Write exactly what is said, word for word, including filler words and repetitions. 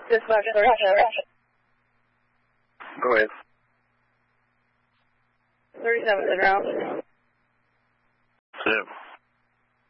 Dispatch thirty-seven. Go ahead. thirty-seven, sit around. Sit.